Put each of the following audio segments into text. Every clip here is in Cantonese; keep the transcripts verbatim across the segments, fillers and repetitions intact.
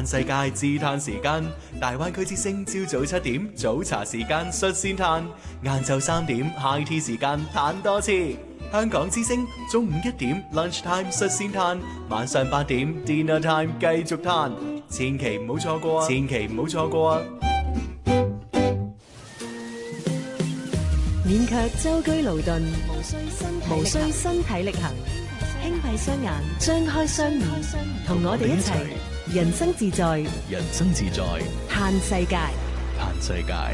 嘆世界自嘆時間，大灣區之聲朝早七點早茶時間率先嘆，晏晝三點 high tea 時間嘆多次。香港之聲中午一點 lunch time 率先嘆，晚上八點 dinner time 繼續嘆，千祈唔好錯過啊！千祈唔好錯過啊！ 勉強舟車勞頓，無需身體力行，輕閉雙眼，張開雙眼，同我哋一齊人生自在， 人生自在， 嘆世界， 嘆世界。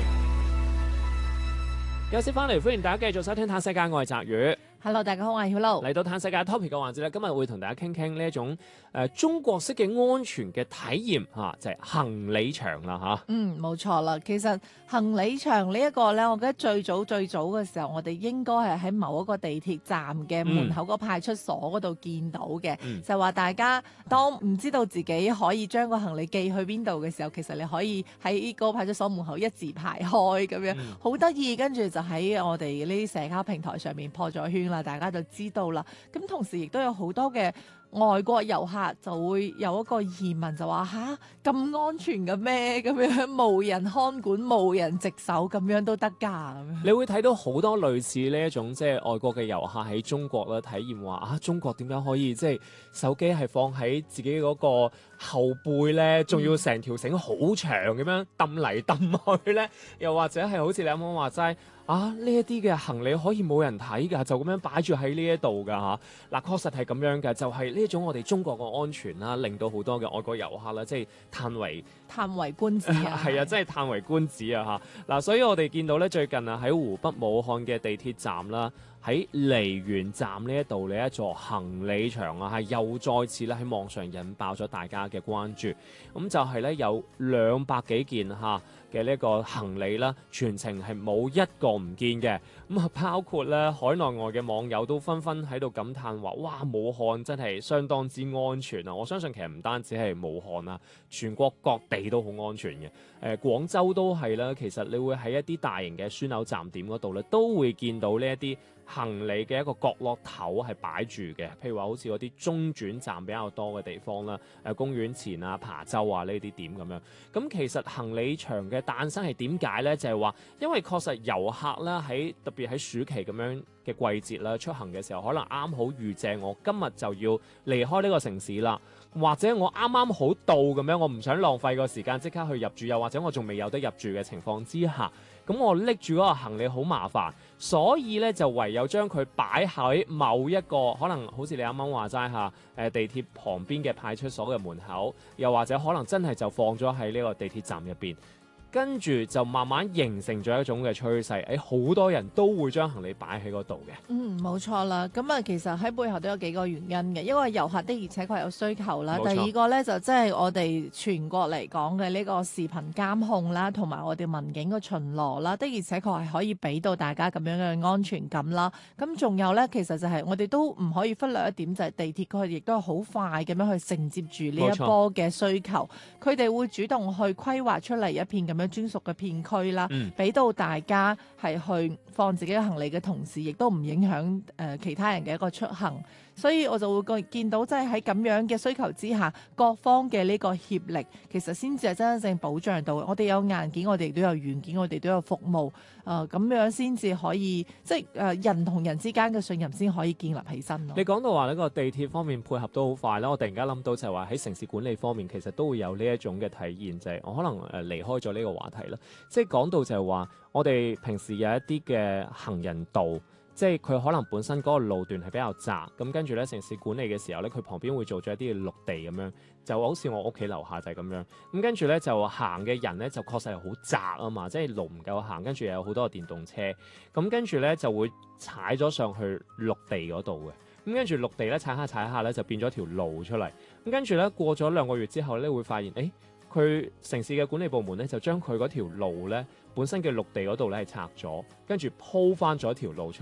有時翻嚟，歡迎大家繼續收聽《嘆世界》，我係澤宇。 Hello， 大家好，我係曉露。 嚟到嘆世界 topic 嘅環節咧，今日會同大家傾傾呢一種誒、呃、中國式嘅安全嘅體驗嚇、啊，就係、是、行李牆啦嚇。 嗯，冇錯啦。其實行李牆呢一個咧，我覺得最早最早嘅時候，我哋應該係喺某一個地鐵站嘅門口個派出所嗰度見到嘅，嗯、就話大家當唔知道自己可以將個行李寄去邊度嘅時候，其實你可以喺個派出所門口一字排開咁樣，好得意。跟住就喺我哋呢啲社交平台上面破咗圈啦，大家就知道啦。咁同時亦都有好多嘅外國遊客就會有一個疑問，就話吓，咁安全嘅咩？咁樣無人看管、無人值守咁樣都得㗎？咁樣你會睇到好多類似呢一種即係外國嘅遊客喺中國咧體驗話啊，中國點解可以即係手機係放喺自己嗰個後背咧，仲要成條繩好長咁樣揼嚟揼去咧？又或者係好似你啱啱話齋啊，呢一啲嘅行李可以冇人睇㗎，就咁樣擺住喺呢一度㗎嚇。嗱，確實係咁樣嘅，就係、是、呢一種我哋中國嘅安全啦，令到好多嘅外國遊客啦，即係嘆為嘆為觀止啊！ 係啊，真係嘆為觀止啊嚇！嗱，所以我哋見到咧，最近啊喺湖北武漢嘅地鐵站啦，喺梨園站呢一度呢一座行李牆啊，係又再次咧喺網上引爆咗大家嘅關注。咁就係咧有兩百幾件嚇嘅呢個行李啦，全程係冇一個唔見嘅。咁啊，包括咧海內外嘅網友都紛紛喺度感嘆話：哇，武漢真係相當之安全啊！我相信其實唔單止係武漢啊，全國各地都好安全嘅。誒、呃，廣州都係啦。其實你會喺一啲大型嘅樞紐站點嗰度咧，都會見到呢一啲行李嘅一個角落頭係擺住嘅。譬如話好似嗰啲中轉站比較多嘅地方啦，誒、呃、公園前啊、琶洲啊呢啲點咁樣。咁其實行李牆嘅誕生係點解呢？就係、是、話因為確實遊客啦喺特別喺暑期咁樣嘅季節啦出行嘅時候，可能啱好遇正我今日就要離開呢個城市啦，或者我啱啱好到咁樣，我唔想浪費個時間即刻去入住，又或者我仲未有得入住嘅情況之下，咁我拎住嗰個行李好麻煩，所以咧就唯有將佢擺喺某一個可能好似你啱啱話齋下誒地鐵旁邊嘅派出所嘅門口，又或者可能真係就放咗喺呢個地鐵站入邊。跟住就慢慢形成咗一種嘅趨勢，誒好多人都會將行李擺喺嗰度嘅。 嗯，冇錯啦。咁啊，其實喺背後都有幾個原因嘅，因為遊客的而且確有需求啦。 冇錯。 第二個咧就即係我哋全國嚟講嘅呢個視頻監控啦，同埋我哋民警嘅巡邏啦，的而且確係可以俾到大家咁樣嘅安全感啦。咁仲有咧，其實就係我哋都唔可以忽略一點，就係地鐵佢亦都係好快咁樣去承接住呢一波嘅需求。佢哋會主動去規劃出嚟一片咁樣專屬嘅片區啦，俾、嗯、到大家係去放自己嘅行李嘅同時，亦都唔影響誒、呃、其他人嘅一個出行。所以我就會見到，即係喺咁樣嘅需求之下，各方嘅呢個協力，其實先至係真正保障到我哋有硬件，我哋都有軟件，我哋都有服務，誒、呃、咁樣先至可以，即係誒、呃、人同人之間嘅信任先可以建立起身咯。 你講到話呢個地鐵方面配合都好快啦，我突然間諗到就係話喺城市管理方面，其實都會有呢一種嘅體驗，就係、是、我可能誒離開咗呢個話題啦。即係講到就係話，我哋平時有一啲嘅行人道。即係佢可能本身嗰個路段係比較窄，咁跟住咧城市管理嘅時候咧，佢旁邊會做咗一啲嘅綠地咁樣，就好似我屋企樓下就係咁樣。咁跟住咧就行嘅人咧就確實係好窄啊嘛，即係路唔夠行，跟住又有好多個電動車，咁跟住咧就會踩咗上去綠地嗰度嘅。咁跟住綠地咧踩下踩下咧就變咗條路出嚟。咁跟住咧過咗兩個月之後咧會發現，誒佢城市嘅管理部門咧就將佢嗰條路咧本身嘅綠地嗰度咧係拆咗，跟住鋪翻咗條路出嚟，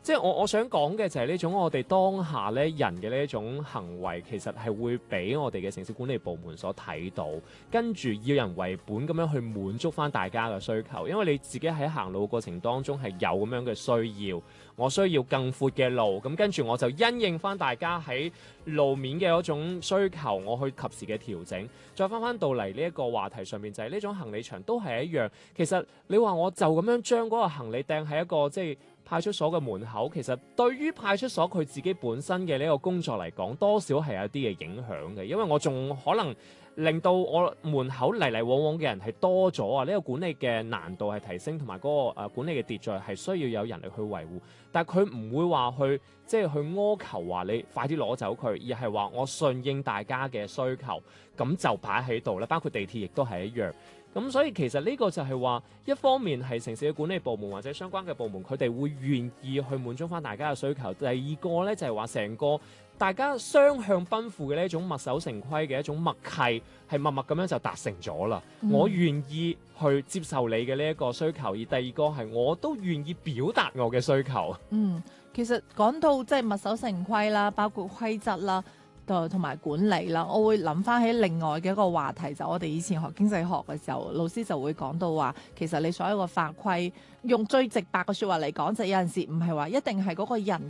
即係我我想講嘅就係呢種我哋當下咧人嘅呢一種行為，其實係會俾我哋嘅城市管理部門所睇到，跟住以人為本咁樣去滿足翻大家嘅需求。因為你自己喺行路過程當中係有咁樣嘅需要，我需要更闊嘅路，咁跟住我就因應翻大家喺路面嘅嗰種需求，我去及時嘅調整。再翻翻到嚟呢一個話題上面，就係呢種行李牆都係一樣。其實你話我就咁樣將嗰個行李掟喺一個即係派出所嘅門口，其實對於派出所佢自己本身嘅呢個工作嚟講，多少係有啲嘅影響嘅，因為我仲可能令到我門口嚟嚟往往嘅人係多咗啊！呢、這個管理嘅難度係提升，同埋嗰個誒管理嘅秩序係需要有人力去維護。但係佢唔會話去即係去苛求話你快啲攞走佢，而係話我順應大家嘅需求，咁就擺喺度啦。包括地鐵亦都係一樣。咁所以其實呢個就係話，一方面係城市嘅管理部門或者相關嘅部門，佢哋會願意去滿足翻大家嘅需求。第二個呢，就係話成個大家雙向奔赴嘅呢一種墨守成規嘅一種默契，係默默咁樣就達成咗啦。嗯、我願意去接受你嘅呢一個需求，而第二個係我都願意表達我嘅需求。 嗯，其實講到即係墨守成規啦，包括規則啦。同埋管理啦，我會諗翻起另外嘅一個話題，就我哋以前學經濟學嘅時候，老師就會講到話，其實你所有嘅法規，用最直白嘅説話嚟講，就有陣時唔係話一定係嗰個人